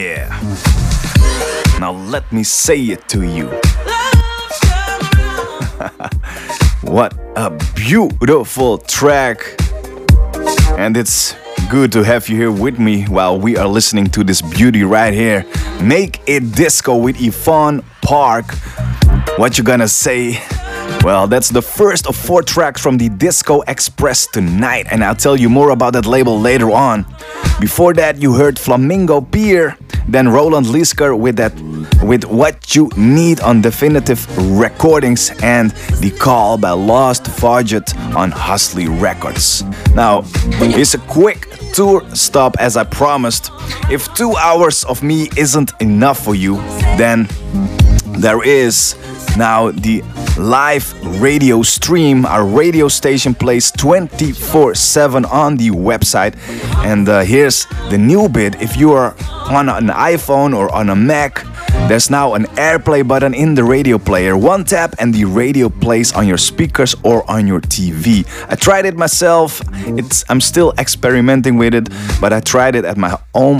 Yeah. Now let me say it to you. What a beautiful track. And it's good to have you here with me while we are listening to this beauty right here. Make It Disco with Yvonne Park. What you gonna say? Well, that's the first of 4 tracks from the Disco Express tonight, and I'll tell you more about that label later on. Before that, you heard Flamingo Pier, then Roland Lisker with What You Need on Definitive Recordings, and The Call by Lost Fudget on Husley Records. Now, here's a quick tour stop as I promised. If 2 hours of me isn't enough for you, then there is now the live radio stream. Our radio station plays 24/7 on the website. And here's the new bit. If you are on an iPhone or on a Mac, there's now an AirPlay button in the radio player. One tap and the radio plays on your speakers or on your TV. I tried it myself. I'm still experimenting with it, but I tried it at my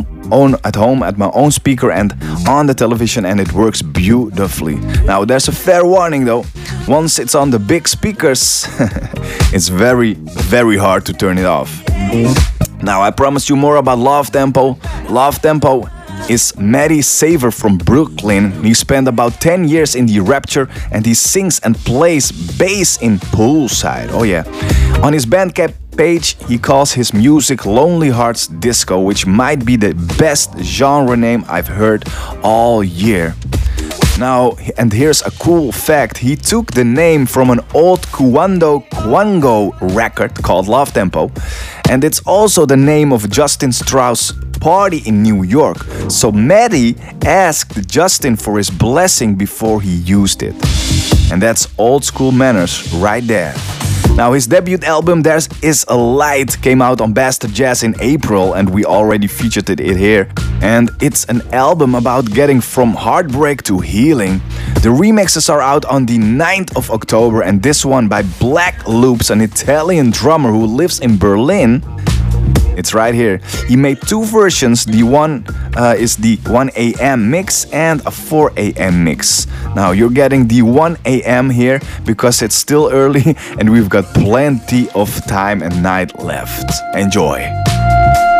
at home at my own speaker and on the television, and it works beautifully. Now there's a fair warning though. Once it's on the big speakers, it's very, very hard to turn it off. Now I promised you more about Love Tempo. Love Tempo is Matty Saver from Brooklyn. He spent about 10 years in the Rapture, and he sings and plays bass in Poolside. Oh yeah. On his Bandcamp page, he calls his music Lonely Hearts Disco, which might be the best genre name I've heard all year. Now, and here's a cool fact. He took the name from an old Kuando Kwango record called Love Tempo, and it's also the name of Justin Strauss' party in New York. So Maddie asked Justin for his blessing before he used it. And that's old school manners right there. Now his debut album There Is a Light came out on Bastard Jazz in April, and we already featured it here. And it's an album about getting from heartbreak to healing. The remixes are out on the 9th of October, and this one by Black Loops, an Italian drummer who lives in Berlin. It's right here. He made 2 versions. The one is the 1 a.m. mix and a 4 a.m. mix. Now you're getting the 1 a.m. here because it's still early and we've got plenty of time and night left. Enjoy.